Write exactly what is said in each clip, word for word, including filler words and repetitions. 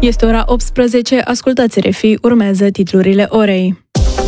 Este ora optsprezece, ascultați R F I, urmează titlurile orei.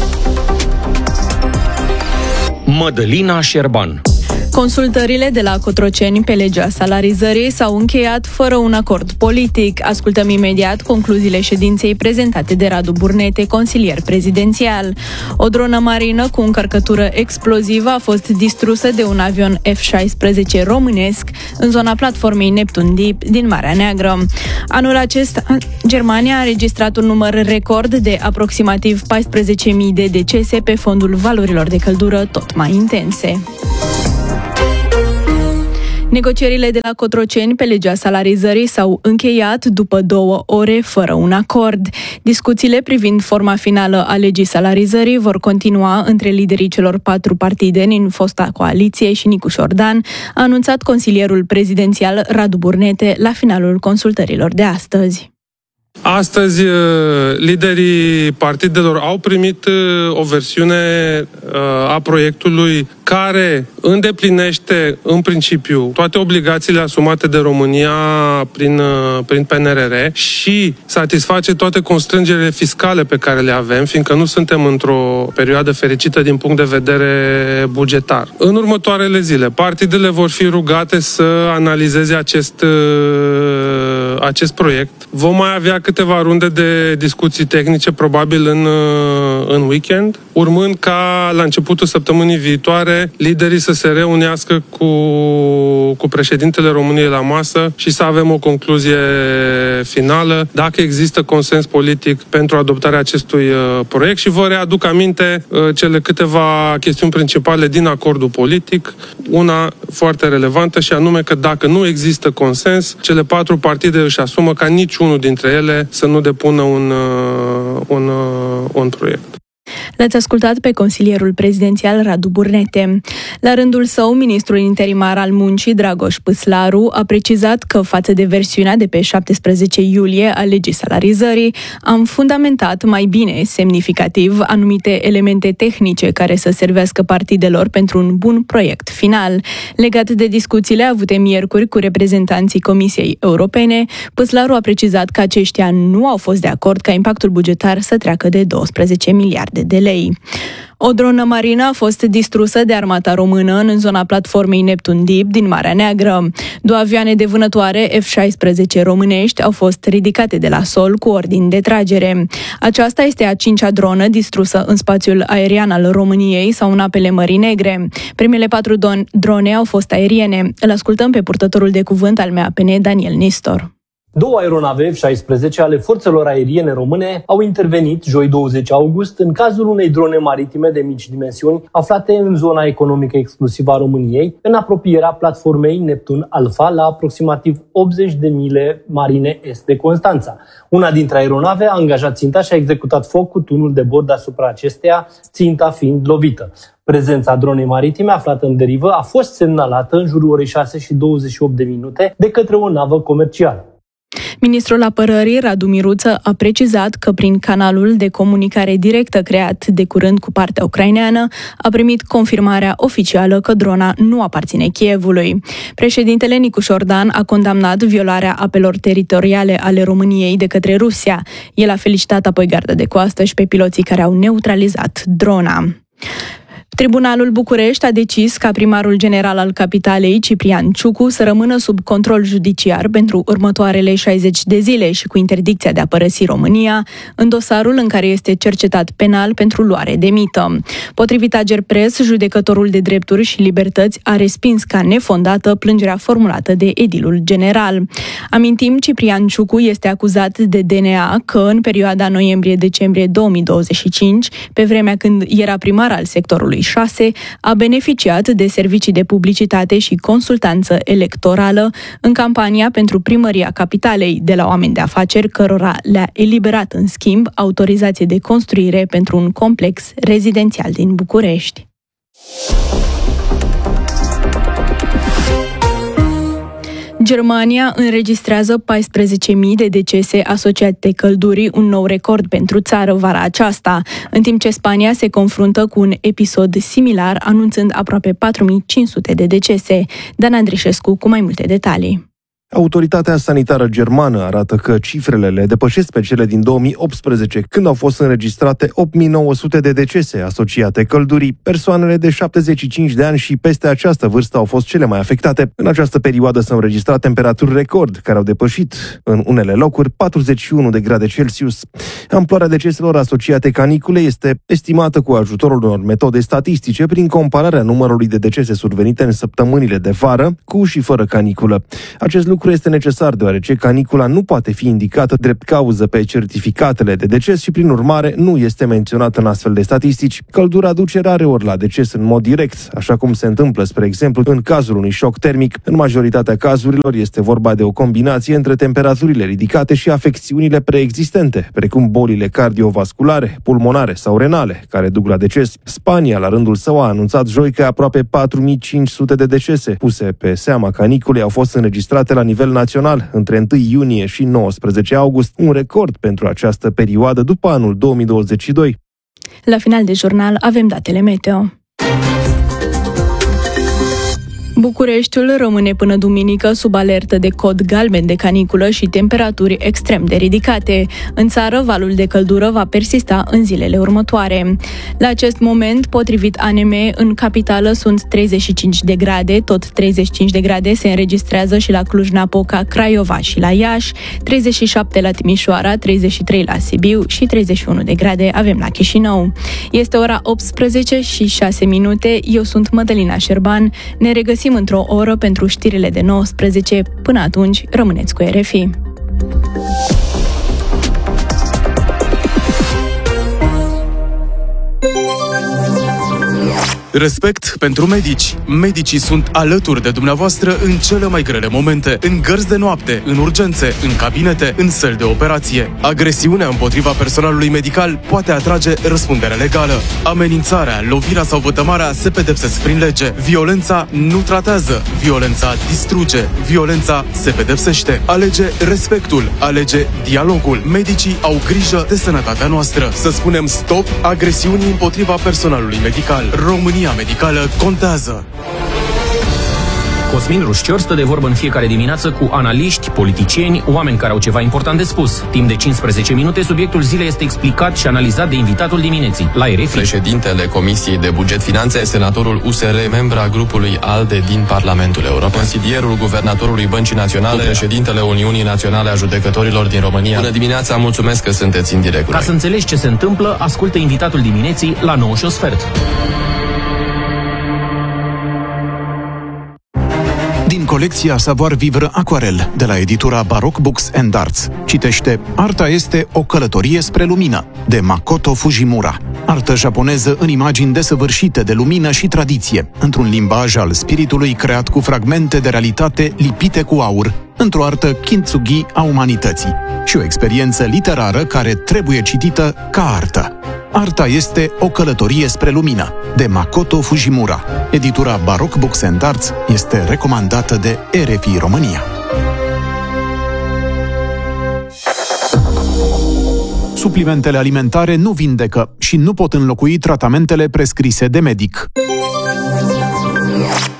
Mădălina Șerban. Consultările de la Cotroceni pe legea salarizării s-au încheiat fără un acord politic. Ascultăm imediat concluziile ședinței prezentate de Radu Burnete, consilier prezidențial. O dronă marină cu încărcătură explozivă a fost distrusă de un avion F șaisprezece românesc în zona platformei Neptun Deep din Marea Neagră. Anul acesta, Germania a înregistrat un număr record de aproximativ paisprezece mii de decese pe fondul valorilor de căldură tot mai intense. Negocierile de la Cotroceni pe legea salarizării s-au încheiat după două ore fără un acord. Discuțiile privind forma finală a legii salarizării vor continua între liderii celor patru partide din fosta coaliție și Nicu Șordan, a anunțat consilierul prezidențial Radu Burnete la finalul consultărilor de astăzi. Astăzi, liderii partidelor au primit o versiune a proiectului care îndeplinește, în principiu, toate obligațiile asumate de România prin, prin P N R R și satisface toate constrângerile fiscale pe care le avem, fiindcă nu suntem într-o perioadă fericită din punct de vedere bugetar. În următoarele zile, partidele vor fi rugate să analizeze acest, acest proiect. Vom mai avea câteva runde de discuții tehnice, probabil în, în weekend, urmând ca la începutul săptămânii viitoare liderii să se reunească cu, cu președintele României la masă și să avem o concluzie finală, dacă există consens politic pentru adoptarea acestui proiect. Și vă readuc aminte cele câteva chestiuni principale din acordul politic, una foarte relevantă și anume că dacă nu există consens, cele patru partide își asumă ca niciunul dintre ele să nu depună un, un, un proiect. L-ați ascultat pe consilierul prezidențial Radu Burnete. La rândul său, ministrul interimar al muncii, Dragoș Păslaru, a precizat că față de versiunea de pe șaptesprezece iulie a legii salarizării, am fundamentat mai bine, semnificativ, anumite elemente tehnice care să servească partidelor pentru un bun proiect final. Legat de discuțiile avute miercuri cu reprezentanții Comisiei Europene, Păslaru a precizat că aceștia nu au fost de acord ca impactul bugetar să treacă de doisprezece miliarde de lei. O dronă marină a fost distrusă de armata română în zona platformei Neptun Deep din Marea Neagră. Două avioane de vânătoare F șaisprezece românești au fost ridicate de la sol cu ordin de tragere. Aceasta este a cincea dronă distrusă în spațiul aerian al României sau în apele Mării Negre. Primele patru don- drone au fost aeriene. Îl ascultăm pe purtătorul de cuvânt al M A P N, Daniel Nistor. Două aeronave F șaisprezece ale forțelor aeriene române au intervenit joi douăzeci august în cazul unei drone maritime de mici dimensiuni aflate în zona economică exclusivă a României, în apropierea platformei Neptun Alpha, la aproximativ optzeci de mile marine est de Constanța. Una dintre aeronave a angajat ținta și a executat foc cu tunul de bord asupra acesteia, ținta fiind lovită. Prezența dronei maritime aflată în derivă a fost semnalată în jurul orei șase și douăzeci și opt de minute de către o navă comercială. Ministrul Apărării, Radu Miruță, a precizat că prin canalul de comunicare directă creat de curând cu partea ucraineană a primit confirmarea oficială că drona nu aparține Kievului. Președintele Nicu Șordan a condamnat violarea apelor teritoriale ale României de către Rusia. El a felicitat apoi garda de coastă și pe piloții care au neutralizat drona. Tribunalul București a decis ca primarul general al capitalei, Ciprian Ciucu, să rămână sub control judiciar pentru următoarele șaizeci de zile și cu interdicția de a părăsi România, în dosarul în care este cercetat penal pentru luare de mită. Potrivit Agerpres, judecătorul de drepturi și libertăți a respins ca nefondată plângerea formulată de edilul general. Amintim, Ciprian Ciucu este acuzat de D N A că în perioada noiembrie-decembrie două mii douăzeci și cinci, pe vremea când era primar al sectorului șase, a beneficiat de servicii de publicitate și consultanță electorală în campania pentru primăria capitalei de la oameni de afaceri cărora le-a eliberat în schimb autorizație de construire pentru un complex rezidențial din București. Germania înregistrează paisprezece mii de decese asociate căldurii, un nou record pentru țară vara aceasta, în timp ce Spania se confruntă cu un episod similar, anunțând aproape patru mii cinci sute de decese. Dan Andrișescu cu mai multe detalii. Autoritatea sanitară germană arată că cifrele le depășesc pe cele din două mii optsprezece, când au fost înregistrate opt mii nouă sute de decese asociate căldurii. Persoanele de șaptezeci și cinci de ani și peste această vârstă au fost cele mai afectate. În această perioadă s-au înregistrat temperaturi record, care au depășit în unele locuri patruzeci și unu de grade Celsius. Amploarea deceselor asociate caniculei este estimată cu ajutorul unor metode statistice prin compararea numărului de decese survenite în săptămânile de vară cu și fără caniculă. Acest lucru este necesar deoarece canicula nu poate fi indicată drept cauză pe certificatele de deces și prin urmare nu este menționată în astfel de statistici. Căldura duce rareori la deces în mod direct, așa cum se întâmplă, spre exemplu, în cazul unui șoc termic. În majoritatea cazurilor este vorba de o combinație între temperaturile ridicate și afecțiunile preexistente, precum bolile cardiovasculare, pulmonare sau renale, care duc la deces. Spania, la rândul său, a anunțat joi că aproape patru mii cinci sute de decese puse pe seama caniculei au fost înregistrate la nivel național între întâi iunie și nouăsprezece august, un record pentru această perioadă după anul două mii douăzeci și doi. La final de jurnal avem datele meteo. Bucureștiul rămâne până duminică sub alertă de cod galben de caniculă și temperaturi extrem de ridicate. În țară, valul de căldură va persista în zilele următoare. La acest moment, potrivit A N M, în capitală sunt treizeci și cinci de grade, tot treizeci și cinci de grade se înregistrează și la Cluj-Napoca, Craiova și la Iași, treizeci și șapte la Timișoara, treizeci și trei la Sibiu și treizeci și unu de grade avem la Chișinău. Este ora optsprezece și șase minute, eu sunt Mădălina Șerban, ne regăsim într-o oră pentru știrile de nouăsprezece. Până atunci, rămâneți cu R F I. Respect pentru medici. Medicii sunt alături de dumneavoastră în cele mai grele momente, în gărzi de noapte, în urgențe, în cabinete, în săli de operație. Agresiunea împotriva personalului medical poate atrage răspundere legală. Amenințarea, lovirea sau vătămarea se pedepsesc prin lege. Violența nu tratează. Violența distruge. Violența se pedepsește. Alege respectul. Alege dialogul. Medicii au grijă de sănătatea noastră. Să spunem stop agresiunii împotriva personalului medical. România medicală contează. Cosmin Rușcior stă de vorbă în fiecare dimineață cu analiști, politicieni, oameni care au ceva important de spus. Timp de cincisprezece minute, subiectul zilei este explicat și analizat de invitatul dimineții. La R F I. Președintele Comisiei de Buget Finanțe, senatorul U S R, membra grupului ALDE din Parlamentul European, consilierul guvernatorului Băncii Naționale, președintele Uniunii Naționale a Judecătorilor din România. Bună dimineața, mulțumesc că sunteți în direct. Ca să înțelegi ce se întâmplă, ascultă invitatul dimineții la nouă și un sfert. Din colecția Savoir Vivre Aquarel, de la editura Baroque Books and Arts. Citește Arta este o călătorie spre lumină, de Makoto Fujimura. Artă japoneză în imagini desăvârșite de lumină și tradiție, într-un limbaj al spiritului creat cu fragmente de realitate lipite cu aur, într-o artă kintsugi a umanității și o experiență literară care trebuie citită ca artă. Arta este o călătorie spre lumină, de Makoto Fujimura. Editura Baroque Books and Arts este recomandată de R F I România. Suplimentele alimentare nu vindecă și nu pot înlocui tratamentele prescrise de medic.